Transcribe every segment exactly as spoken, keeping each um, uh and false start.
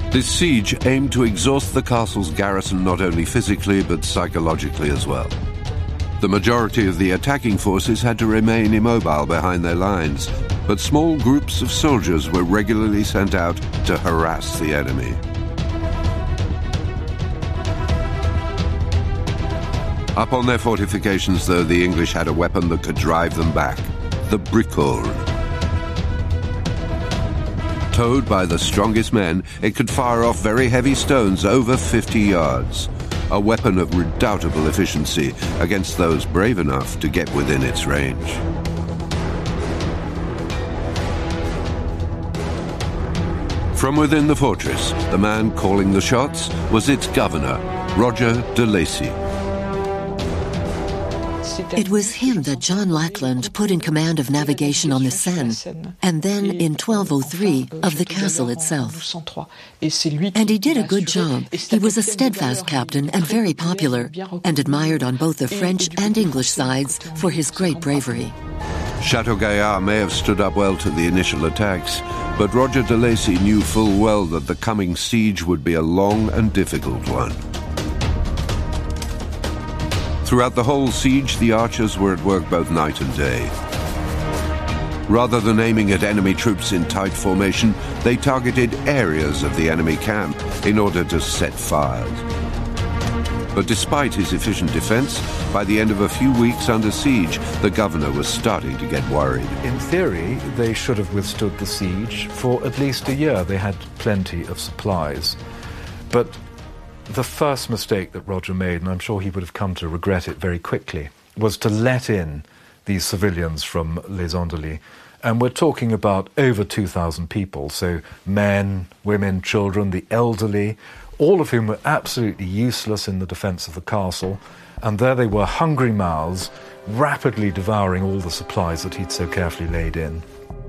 This siege aimed to exhaust the castle's garrison not only physically but psychologically as well. The majority of the attacking forces had to remain immobile behind their lines, but small groups of soldiers were regularly sent out to harass the enemy. Up on their fortifications, though, the English had a weapon that could drive them back, the bricole. Towed by the strongest men, it could fire off very heavy stones over fifty yards, a weapon of redoubtable efficiency against those brave enough to get within its range. From within the fortress, the man calling the shots was its governor, Roger de Lacy. It was him that John Lackland put in command of navigation on the Seine, and then in twelve oh three of the castle itself. And he did a good job. He was a steadfast captain and very popular, and admired on both the French and English sides for his great bravery. Chateau Gaillard may have stood up well to the initial attacks, but Roger de Lacy knew full well that the coming siege would be a long and difficult one. Throughout the whole siege, the archers were at work both night and day. Rather than aiming at enemy troops in tight formation, they targeted areas of the enemy camp in order to set fires. But despite his efficient defense, by the end of a few weeks under siege, the governor was starting to get worried. In theory, they should have withstood the siege for at least a year. They had plenty of supplies. But the first mistake that Roger made, and I'm sure he would have come to regret it very quickly, was to let in these civilians from Les Andelys. And we're talking about over two thousand people, so men, women, children, the elderly, all of whom were absolutely useless in the defence of the castle. And there they were, hungry mouths, rapidly devouring all the supplies that he'd so carefully laid in.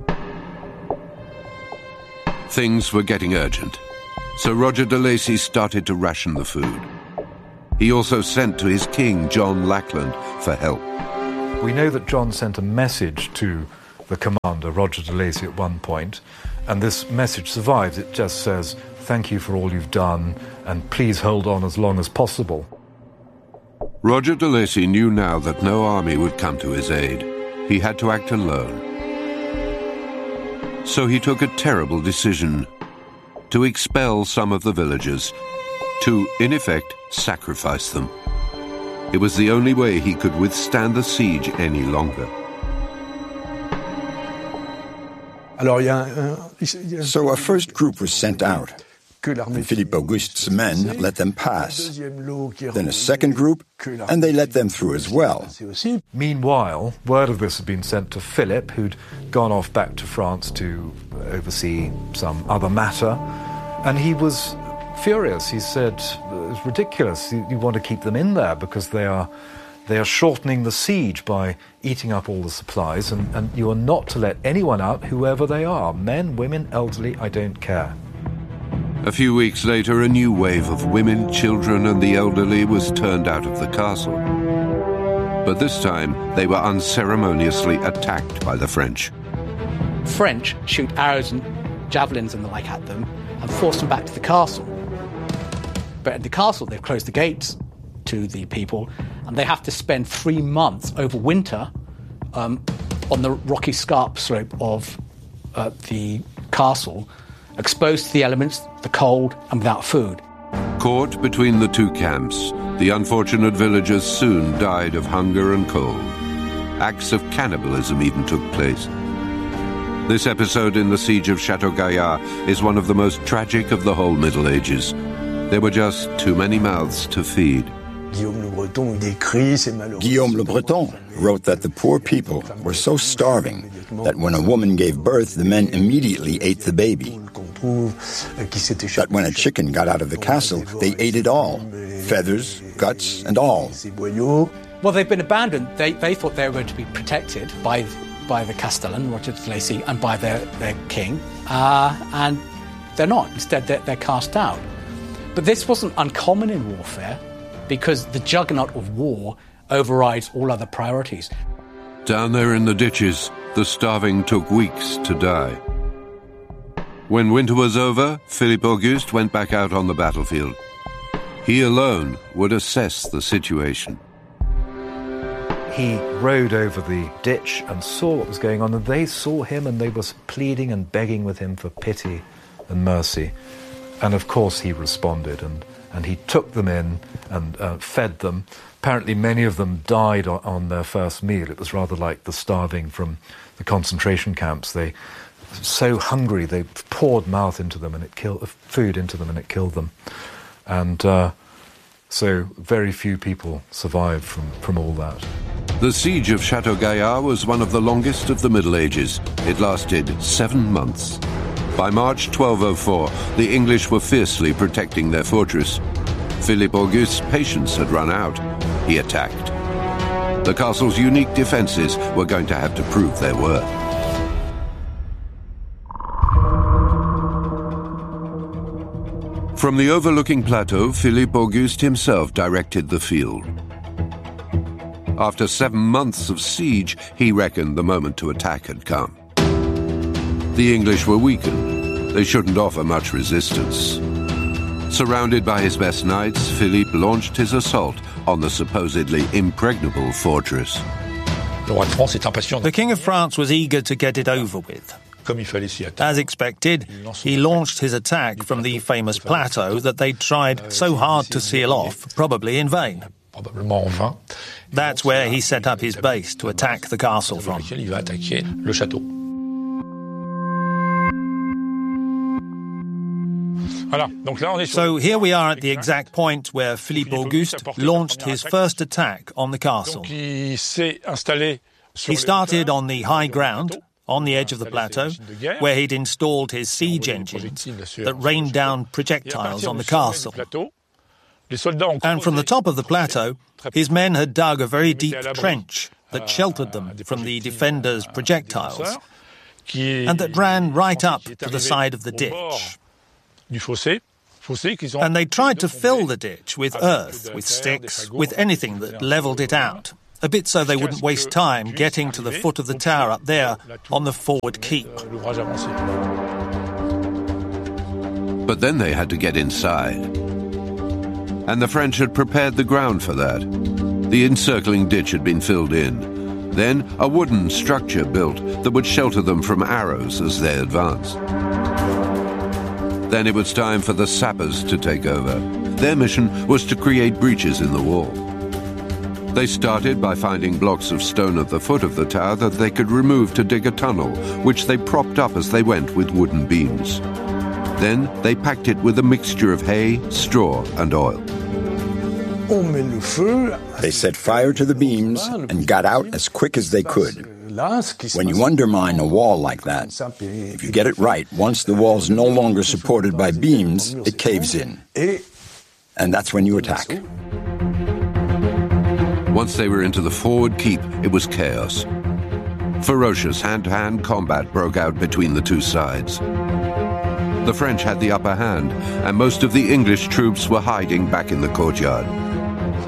Things were getting urgent. So Roger de Lacy started to ration the food. He also sent to his king, John Lackland, for help. We know that John sent a message to the commander, Roger de Lacy, at one point, and this message survives. It just says, "Thank you for all you've done, and please hold on as long as possible." Roger de Lacy knew now that no army would come to his aid. He had to act alone. So he took a terrible decision: to expel some of the villagers, to, in effect, sacrifice them. It was the only way he could withstand the siege any longer. So a first group was sent out, and Philippe Auguste's men let them pass. Then a second group, and they let them through as well. Meanwhile, word of this had been sent to Philip, who'd gone off back to France to oversee some other matter, and he was furious. He said, "It's ridiculous. You, you want to keep them in there because they are they are shortening the siege by eating up all the supplies, and, and you are not to let anyone out, whoever they are, men, women, elderly, I don't care." A few weeks later, a new wave of women, children, and the elderly was turned out of the castle. But this time, they were unceremoniously attacked by the French. French shoot arrows and javelins and the like at them and force them back to the castle. But in the castle, they've closed the gates to the people, and they have to spend three months over winter um, on the rocky scarp slope of uh, the castle, exposed to the elements, the cold, and without food. Caught between the two camps, the unfortunate villagers soon died of hunger and cold. Acts of cannibalism even took place. This episode in the siege of Chateau Gaillard is one of the most tragic of the whole Middle Ages. There were just too many mouths to feed. Guillaume Le Breton wrote that the poor people were so starving that when a woman gave birth, the men immediately ate the baby. That when a chicken got out of the castle, they ate it all, feathers, guts, and all. Well, they've been abandoned. They, they thought they were going to be protected by, by the Castellan, Roger de Lacy, and by their, their king, uh, and they're not. Instead, they're, they're cast out. But this wasn't uncommon in warfare, because the juggernaut of war overrides all other priorities. Down there in the ditches, the starving took weeks to die. When winter was over, Philippe Auguste went back out on the battlefield. He alone would assess the situation. He rode over the ditch and saw what was going on, and they saw him and they were pleading and begging with him for pity and mercy. And of course he responded, and, and he took them in and uh, fed them. Apparently many of them died on, on their first meal. It was rather like the starving from the concentration camps. They so hungry, they poured mouth into them and it killed food into them and it killed them. And uh, so very few people survived from, from all that. The siege of Chateau Gaillard was one of the longest of the Middle Ages. It lasted seven months. By March twelve oh four, the English were fiercely protecting their fortress. Philippe Auguste's patience had run out. He attacked. The castle's unique defences were going to have to prove their worth. From the overlooking plateau, Philippe Auguste himself directed the field. After seven months of siege, he reckoned the moment to attack had come. The English were weakened. They shouldn't offer much resistance. Surrounded by his best knights, Philippe launched his assault on the supposedly impregnable fortress. The King of France was eager to get it over with. As expected, he launched his attack from the famous plateau that they tried so hard to seal off, probably in vain. That's where he set up his base to attack the castle from. So here we are at the exact point where Philippe Auguste launched his first attack on the castle. He started on the high ground, on the edge of the plateau, where he'd installed his siege engines that rained down projectiles on the castle. And from the top of the plateau, his men had dug a very deep trench that sheltered them from the defenders' projectiles, and that ran right up to the side of the ditch. And they tried to fill the ditch with earth, with sticks, with anything that levelled it out, a bit so they wouldn't waste time getting to the foot of the tower up there on the forward keep. But then they had to get inside. And the French had prepared the ground for that. The encircling ditch had been filled in. Then a wooden structure built that would shelter them from arrows as they advanced. Then it was time for the sappers to take over. Their mission was to create breaches in the wall. They started by finding blocks of stone at the foot of the tower that they could remove to dig a tunnel, which they propped up as they went with wooden beams. Then they packed it with a mixture of hay, straw, and oil. They set fire to the beams and got out as quick as they could. When you undermine a wall like that, if you get it right, once the wall's no longer supported by beams, it caves in. And that's when you attack. Once they were into the forward keep, it was chaos. Ferocious hand-to-hand combat broke out between the two sides. The French had the upper hand, and most of the English troops were hiding back in the courtyard.